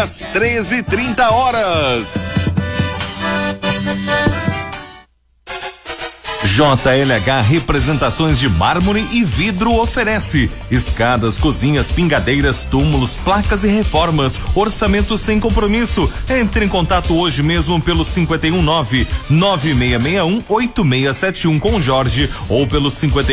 às 13h30. JLH Representações de Mármore e Vidro oferece escadas, cozinhas, pingadeiras, túmulos, placas e reformas. Orçamento sem compromisso. Entre em contato hoje mesmo pelo 519-9661-8671 com Jorge ou pelo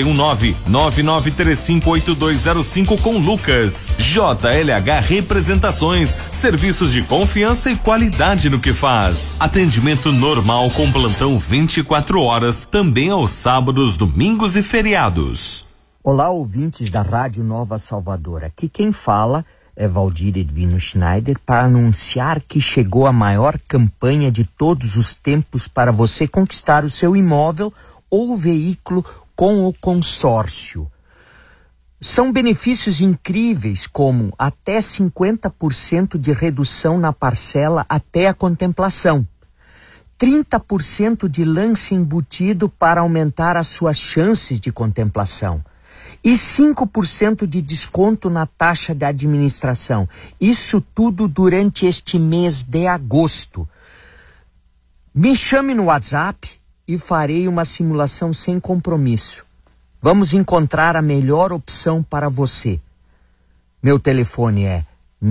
519-9935-8205 com Lucas. JLH Representações, serviços de confiança e qualidade no que faz. Atendimento normal com plantão 24 horas, também aos sábados, domingos e feriados. Olá, ouvintes da Rádio Nova Salvador. Aqui quem fala é Valdir Edvino Schneider para anunciar que chegou a maior campanha de todos os tempos para você conquistar o seu imóvel ou veículo com o consórcio. São benefícios incríveis como até 50% de redução na parcela até a contemplação. 30% de lance embutido para aumentar as suas chances de contemplação. E 5% de desconto na taxa de administração. Isso tudo durante este mês de agosto. Me chame no WhatsApp e farei uma simulação sem compromisso. Vamos encontrar a melhor opção para você. Meu telefone é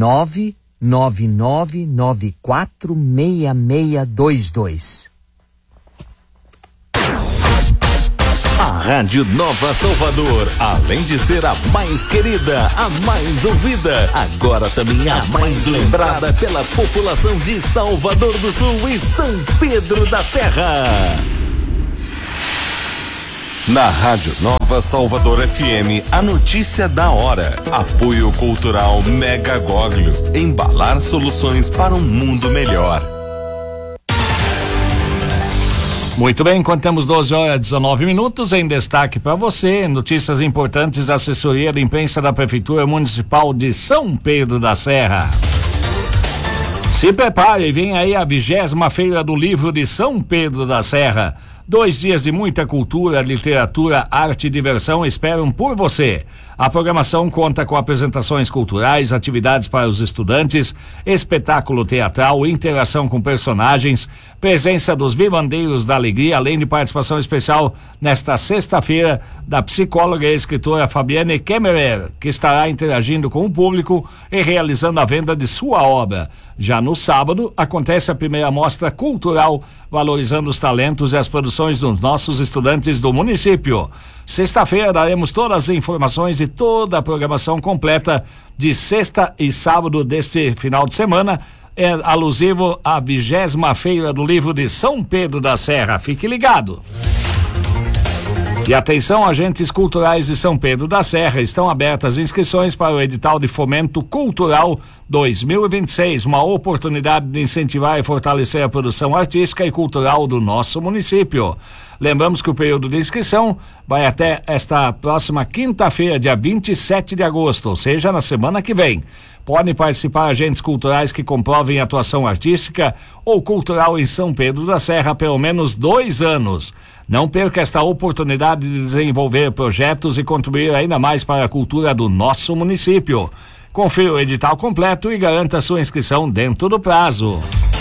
999946622. A Rádio Nova Salvador, além de ser a mais querida, a mais ouvida, agora também a mais lembrada pela população de Salvador do Sul e São Pedro da Serra. Na Rádio Nova Salvador FM, a notícia da hora. Apoio cultural Mega Goglio. Embalar soluções para um mundo melhor. Muito bem, quando temos 12h19, em destaque para você, notícias importantes da assessoria de imprensa da Prefeitura Municipal de São Pedro da Serra. Se prepare, vem aí a 20ª Feira do Livro de São Pedro da Serra. 2 dias de muita cultura, literatura, arte e diversão esperam por você. A programação conta com apresentações culturais, atividades para os estudantes, espetáculo teatral, interação com personagens, presença dos vivandeiros da alegria, além de participação especial nesta sexta-feira da psicóloga e escritora Fabiane Kemmerer, que estará interagindo com o público e realizando a venda de sua obra. Já no sábado, acontece a primeira mostra cultural, valorizando os talentos e as produções dos nossos estudantes do município. Sexta-feira daremos todas as informações e toda a programação completa de sexta e sábado deste final de semana, alusivo à 20ª Feira do Livro de São Pedro da Serra. Fique ligado! E atenção, agentes culturais de São Pedro da Serra, estão abertas inscrições para o edital de Fomento Cultural 2026, uma oportunidade de incentivar e fortalecer a produção artística e cultural do nosso município. Lembramos que o período de inscrição vai até esta próxima quinta-feira, dia 27 de agosto, ou seja, na semana que vem. Podem participar agentes culturais que comprovem atuação artística ou cultural em São Pedro da Serra há pelo menos 2 anos. Não perca esta oportunidade de desenvolver projetos e contribuir ainda mais para a cultura do nosso município. Confira o edital completo e garanta sua inscrição dentro do prazo.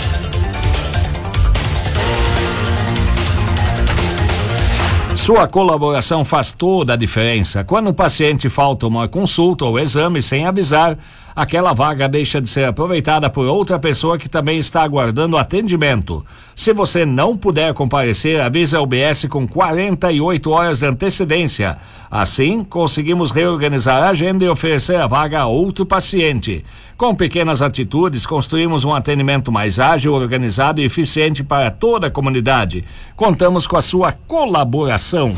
Sua colaboração faz toda a diferença. Quando o paciente falta uma consulta ou exame sem avisar, aquela vaga deixa de ser aproveitada por outra pessoa que também está aguardando atendimento. Se você não puder comparecer, avise a UBS com 48 horas de antecedência. Assim, conseguimos reorganizar a agenda e oferecer a vaga a outro paciente. Com pequenas atitudes, construímos um atendimento mais ágil, organizado e eficiente para toda a comunidade. Contamos com a sua colaboração.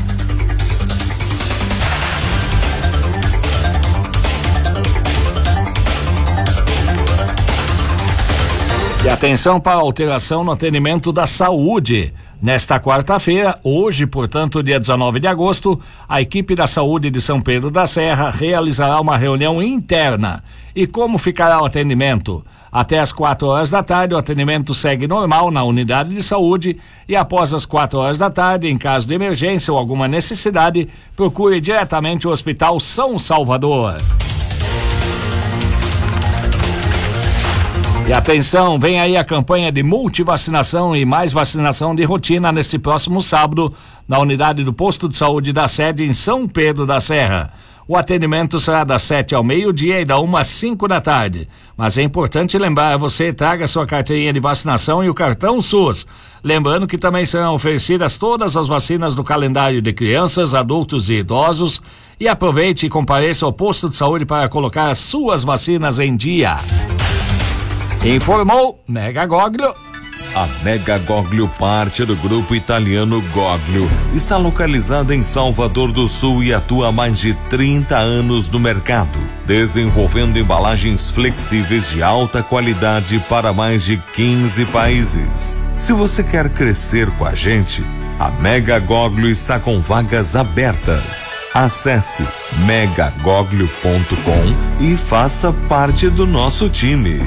E atenção para a alteração no atendimento da saúde. Nesta quarta-feira, hoje, portanto, dia 19 de agosto, a equipe da saúde de São Pedro da Serra realizará uma reunião interna. E como ficará o atendimento? Até às 4 horas da tarde, o atendimento segue normal na unidade de saúde e após as 4 horas da tarde, em caso de emergência ou alguma necessidade, procure diretamente o Hospital São Salvador. E atenção, vem aí a campanha de multivacinação e mais vacinação de rotina neste próximo sábado na unidade do posto de saúde da sede em São Pedro da Serra. O atendimento será das 7 ao meio-dia e da 1 às 5 da tarde. Mas é importante lembrar, você traga sua carteirinha de vacinação e o cartão SUS. Lembrando que também serão oferecidas todas as vacinas do calendário de crianças, adultos e idosos. E aproveite e compareça ao posto de saúde para colocar as suas vacinas em dia. Informou Mega Goglio. A Mega Goglio, parte do grupo italiano Goglio, está localizada em Salvador do Sul e atua há mais de 30 anos no mercado, desenvolvendo embalagens flexíveis de alta qualidade para mais de 15 países. Se você quer crescer com a gente, a Mega Goglio está com vagas abertas. Acesse megagoglio.com e faça parte do nosso time.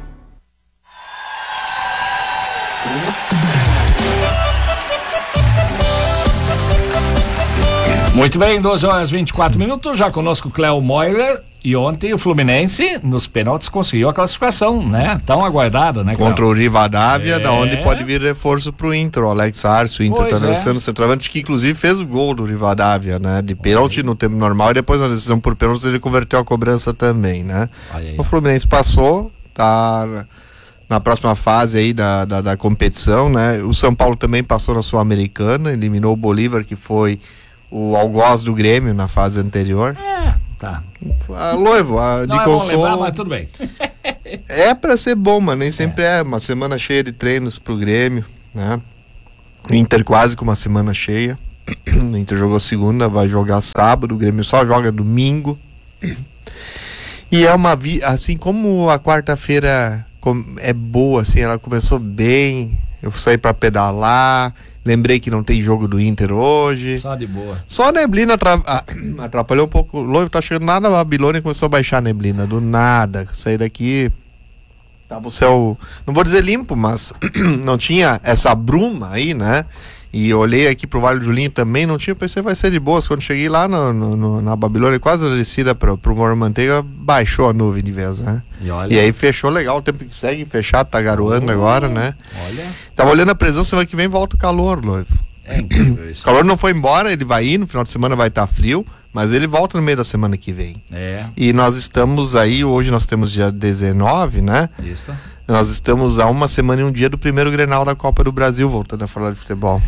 Muito bem, 12h24, já conosco Cléo Moira. E ontem o Fluminense, nos pênaltis, conseguiu a classificação, né? Tão aguardada, né, Cléo? Contra o Rivadavia, da onde pode vir reforço pro Inter, o Alex Arce, o Inter tá lançando o centroavante, que inclusive fez o gol do Rivadavia, né? De pênalti no tempo normal, e depois na decisão por pênalti ele converteu a cobrança também, né? O Fluminense passou, tá na próxima fase aí da competição, né? O São Paulo também passou na Sul-Americana, eliminou o Bolívar, que foi o algoz do Grêmio na fase anterior. Tá. Loivo, de não consolo. É bom lembrar, mas tudo bem. É pra ser bom, mas nem sempre é. Uma semana cheia de treinos pro Grêmio, né? O Inter quase com uma semana cheia. O Inter jogou segunda, vai jogar sábado, o Grêmio só joga domingo. E é assim como a quarta-feira é boa, assim, ela começou bem. Eu saí pra pedalar. Lembrei que não tem jogo do Inter hoje. Só de boa. Só a neblina atrapalhou um pouco. Loivo, tá chegando nada na Babilônia e começou a baixar a neblina. Do nada. Saí daqui. Tava o céu, não vou dizer limpo, mas não tinha essa bruma aí, né? E olhei aqui pro Vale do Julinho também, não tinha, pensei vai ser de boas. Quando cheguei lá na Babilônia, quase descida pro Morro Manteiga, baixou a nuvem de vez, né? E aí fechou legal, o tempo que segue fechado, tá garoando agora, né? Olha. Tava olhando a previsão, semana que vem volta o calor, Loivo. É incrível isso. O calor não foi embora, ele vai ir, no final de semana vai estar frio, mas ele volta no meio da semana que vem. E nós estamos aí, hoje nós temos dia 19, né? Isso. Nós estamos há uma semana e um dia do primeiro Grenal da Copa do Brasil, voltando a falar de futebol.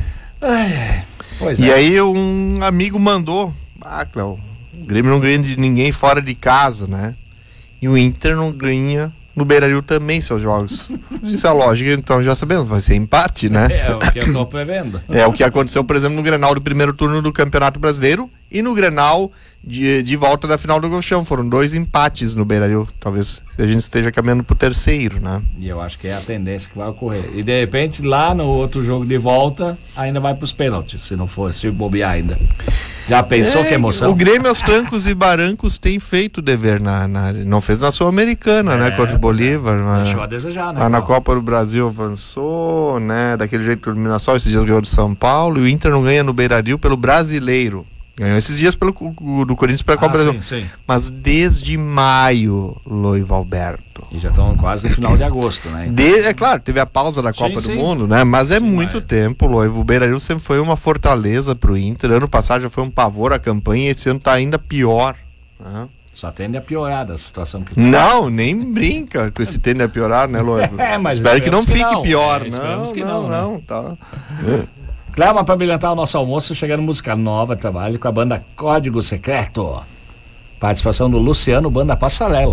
Pois e aí um amigo mandou, Cléo, o Grêmio não ganha de ninguém fora de casa, né? E o Inter não ganha no Beira-Rio também seus jogos. Isso é lógico, então já sabemos, vai ser empate, né? É o que eu tô prevendo. É o que aconteceu, por exemplo, no Grenal do primeiro turno do Campeonato Brasileiro e no Grenal de volta da final do Gauchão. Foram 2 empates no Beira-Rio. Talvez a gente esteja caminhando pro terceiro, né? E eu acho que é a tendência que vai ocorrer. E de repente, lá no outro jogo de volta, ainda vai pros pênaltis, se não for, se bobear ainda. Já pensou que emoção? O Grêmio aos trancos e barrancos tem feito o dever não fez na Sul-Americana, né? Contra o Bolívar. Deixou a desejar, né? Lá na Copa do Brasil avançou, né? Daquele jeito que o Mirassol esses dias ganhou de São Paulo, e o Inter não ganha no Beira-Rio pelo Brasileiro. Ganhou esses dias do Corinthians pela Copa do Brasil. Sim. Mas desde maio, Loivo Alberto. E já estão quase no final de agosto, né? É claro, teve a pausa da Copa do Mundo, né? Mas é muito tempo, Loivo. O Beira-Rio sempre foi uma fortaleza pro Inter. Ano passado já foi um pavor a campanha e esse ano tá ainda pior, né? Só tende a piorar da situação que tá. Não, nem brinca com esse tende a piorar, né, Loivo? Mas espero que não fique pior. Esperamos que não, né? Tá. Cléo, para brilhantar o nosso almoço, chegando música nova, trabalho com a banda Código Secreto. Participação do Luciano, banda Passarela.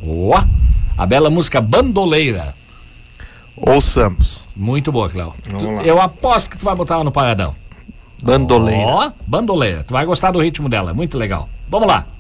A bela música Bandoleira. Ouçamos. Muito boa, Cléo. Eu aposto que tu vai botar ela no paradão. Bandoleira. Bandoleira. Tu vai gostar do ritmo dela, muito legal. Vamos lá.